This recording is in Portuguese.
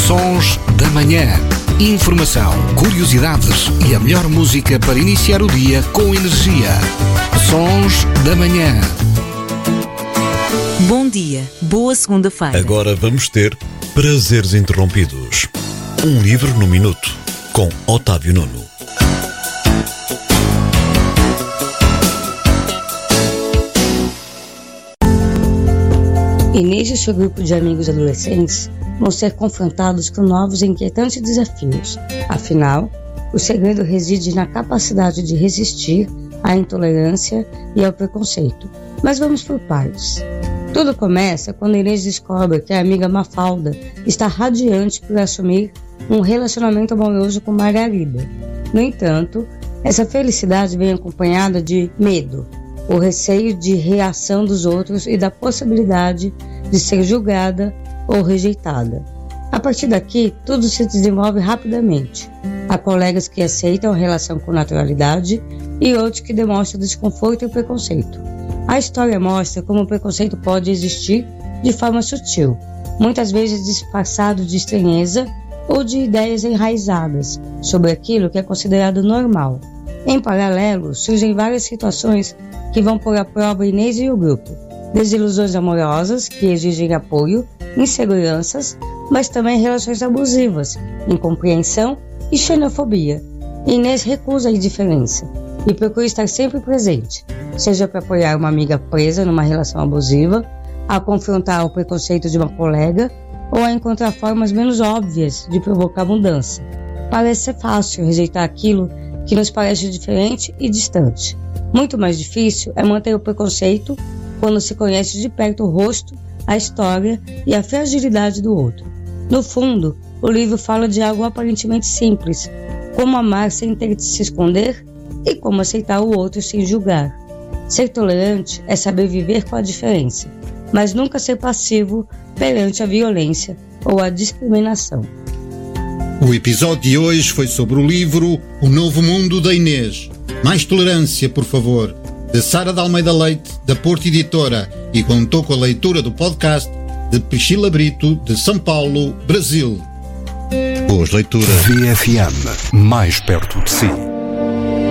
Sons da Manhã. Informação, curiosidades e a melhor música para iniciar o dia com energia. Sons da Manhã. Bom dia, boa segunda-feira. Agora vamos ter Prazeres Interrompidos. Um livro no minuto, com Otávio Nuno. Inês e seu grupo de amigos adolescentes vão ser confrontados com novos e inquietantes desafios. Afinal, o segredo reside na capacidade de resistir à intolerância e ao preconceito. Mas vamos por partes. Tudo começa quando Inês descobre que a amiga Mafalda está radiante por assumir um relacionamento amoroso com Margarida. No entanto, essa felicidade vem acompanhada de medo, o receio de reação dos outros e da possibilidade de ser julgada ou rejeitada. A partir daqui, tudo se desenvolve rapidamente. Há colegas que aceitam a relação com naturalidade e outros que demonstram desconforto e preconceito. A história mostra como o preconceito pode existir de forma sutil, muitas vezes disfarçado de estranheza ou de ideias enraizadas sobre aquilo que é considerado normal. Em paralelo, surgem várias situações que vão pôr à prova Inês e o grupo. Desilusões amorosas, que exigem apoio, inseguranças, mas também relações abusivas, incompreensão e xenofobia. Inês recusa a indiferença e procura estar sempre presente, seja para apoiar uma amiga presa numa relação abusiva, a confrontar o preconceito de uma colega ou a encontrar formas menos óbvias de provocar mudança. Parece ser fácil rejeitar aquilo que nos parece diferente e distante. Muito mais difícil é manter o preconceito quando se conhece de perto o rosto, a história e a fragilidade do outro. No fundo, o livro fala de algo aparentemente simples, como amar sem ter de se esconder e como aceitar o outro sem julgar. Ser tolerante é saber viver com a diferença, mas nunca ser passivo perante a violência ou a discriminação. O episódio de hoje foi sobre o livro O Novo Mundo da Inês. Mais tolerância, por favor, de Sara de Almeida Leite, da Porto Editora, e contou com a leitura do podcast de Priscila Brito, de São Paulo, Brasil. Boas leituras. VFM, mais perto de si.